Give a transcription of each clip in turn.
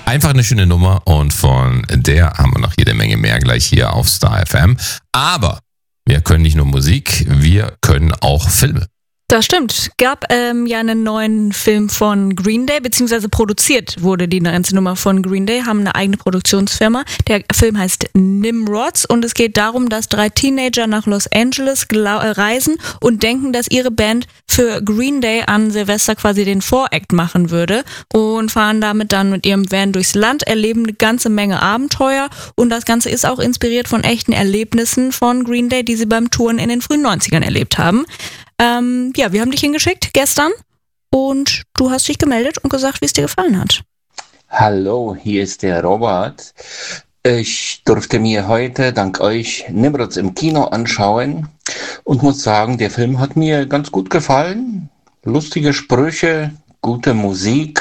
Einfach eine schöne Nummer und von der haben wir noch jede Menge mehr gleich hier auf Star FM. Aber wir können nicht nur Musik, wir können auch Filme. Das stimmt. Gab ja einen neuen Film von Green Day, beziehungsweise produziert wurde die ganze Nummer von Green Day, haben eine eigene Produktionsfirma. Der Film heißt Nimrods und es geht darum, dass 3 Teenager nach Los Angeles reisen und denken, dass ihre Band für Green Day an Silvester quasi den Voract machen würde und fahren damit dann mit ihrem Van durchs Land, erleben eine ganze Menge Abenteuer und das Ganze ist auch inspiriert von echten Erlebnissen von Green Day, die sie beim Touren in den frühen 90ern erlebt haben. Ja, wir haben dich hingeschickt gestern und du hast dich gemeldet und gesagt, wie es dir gefallen hat. Hallo, hier ist der Robert. Ich durfte mir heute dank euch Nimrods im Kino anschauen und muss sagen, der Film hat mir ganz gut gefallen. Lustige Sprüche, gute Musik.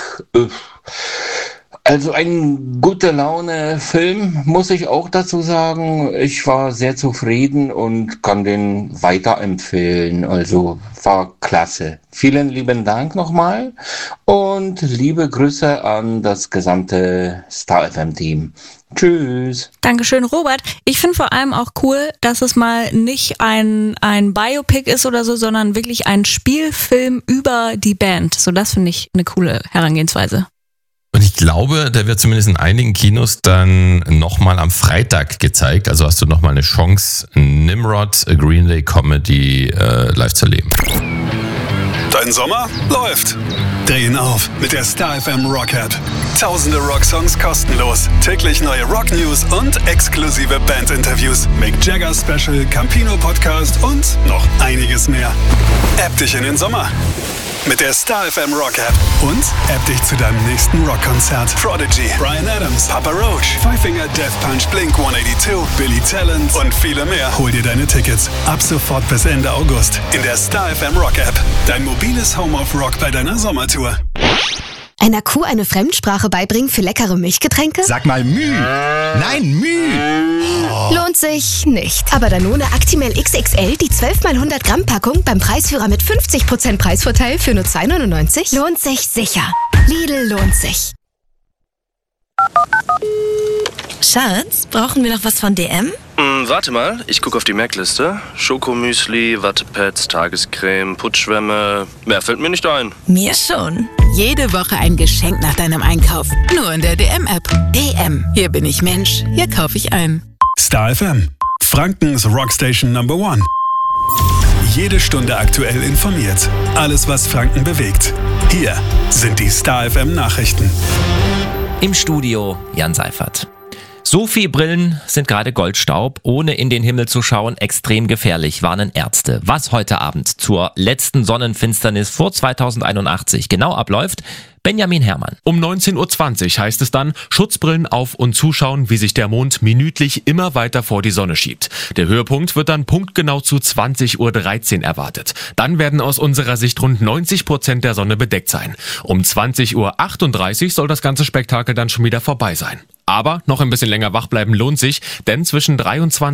Also ein gute Laune-Film, muss ich auch dazu sagen. Ich war sehr zufrieden und kann den weiterempfehlen. Also war klasse. Vielen lieben Dank nochmal und liebe Grüße an das gesamte Star FM-Team. Tschüss. Dankeschön, Robert. Ich finde vor allem auch cool, dass es mal nicht ein Biopic ist oder so, sondern wirklich ein Spielfilm über die Band. So, das finde ich eine coole Herangehensweise. Und ich glaube, der wird zumindest in einigen Kinos dann nochmal am Freitag gezeigt. Also hast du nochmal eine Chance, Nimrod, Green Day Comedy live zu erleben. Dein Sommer läuft. Dreh ihn auf mit der Star FM Rock App. Tausende Rocksongs kostenlos, täglich neue Rock-News und exklusive Band-Interviews. Mick Jagger Special, Campino Podcast und noch einiges mehr. App dich in den Sommer mit der Star FM Rock App und App dich zu deinem nächsten Rockkonzert. Prodigy, Bryan Adams, Papa Roach, Five Finger Death Punch, Blink 182, Billy Talent und viele mehr. Hol dir deine Tickets ab sofort bis Ende August in der Star FM Rock App. Dein mobiles Home of Rock bei deiner Sommertour. Einer Kuh eine Fremdsprache beibringen für leckere Milchgetränke? Sag mal Müh. Nein, Müh. Lohnt sich nicht. Aber Danone Actimel XXL, die 12x100 Gramm Packung beim Preisführer mit 50% Preisvorteil für nur 2,99 lohnt sich sicher. Lidl lohnt sich. Schatz, brauchen wir noch was von DM? Warte mal, ich gucke auf die Merkliste. Schokomüsli, Wattepads, Tagescreme, Putzschwämme. Mehr fällt mir nicht ein. Mir schon. Jede Woche ein Geschenk nach deinem Einkauf. Nur in der DM-App. DM. Hier bin ich Mensch. Hier kaufe ich ein. Star FM. Frankens Rockstation Number 1. Jede Stunde aktuell informiert. Alles, was Franken bewegt. Hier sind die Star FM Nachrichten. Im Studio Jan Seifert. Sophie-Brillen sind gerade Goldstaub. Ohne in den Himmel zu schauen, extrem gefährlich, warnen Ärzte. Was heute Abend zur letzten Sonnenfinsternis vor 2081 genau abläuft, Benjamin Herrmann. Um 19.20 Uhr heißt es dann, Schutzbrillen auf und zuschauen, wie sich der Mond minütlich immer weiter vor die Sonne schiebt. Der Höhepunkt wird dann punktgenau zu 20.13 Uhr erwartet. Dann werden aus unserer Sicht rund 90% der Sonne bedeckt sein. Um 20.38 Uhr soll das ganze Spektakel dann schon wieder vorbei sein. Aber noch ein bisschen länger wach bleiben lohnt sich, denn zwischen 23